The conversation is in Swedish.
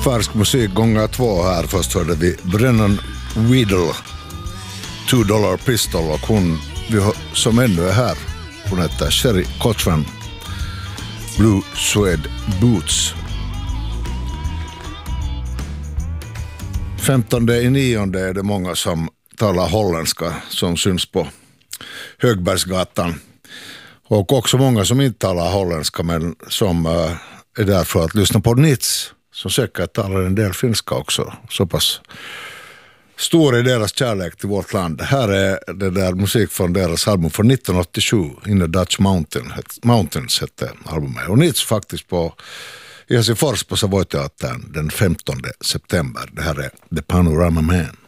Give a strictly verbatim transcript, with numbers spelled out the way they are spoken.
Färsk musik gånger två här. Först hörde vi Brennan Weedle, Two Dollar Pistol, och hon vi har, som ännu är här, hon heter Sherry Cochran, Blue Suede Boots. femtonde i nionde är det många som talar holländska som syns på Högbergsgatan. Och också många som inte talar holländska men som uh, är där för att lyssna på Nits, som säkert talar en del finska också. Så pass stor är deras kärlek till vårt land. Här är det där musik från deras album från nittonhundraåttiosju, In the Dutch Mountain, Mountains hette albumet. Och Nits faktiskt på i Helsingfors på Savoyteatern den femtonde september. Det här är The Panorama Man.